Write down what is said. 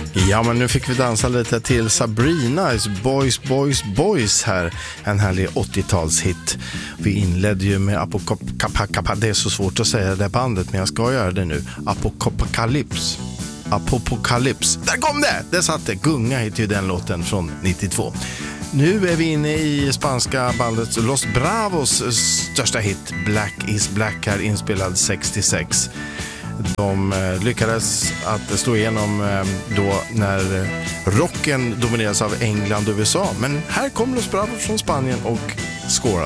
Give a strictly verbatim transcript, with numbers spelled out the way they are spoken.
Ja, men nu fick vi dansa lite till Sabrina's Boys, Boys, Boys här. En härlig åttiotalshit. Vi inledde ju med Apocalypse. Det är så svårt att säga det bandet, men jag ska göra det nu. Apocalypse. Apocalypse. Där kom det! Det satt det. Gunga heter ju den låten från nittiotvå. Nu är vi inne i spanska bandet Los Bravos största hit Black is Black, här inspelad sextiosex. De lyckades att slå igenom då när rocken domineras av England och U S A. Men här kommer Los Bravos från Spanien och skårar.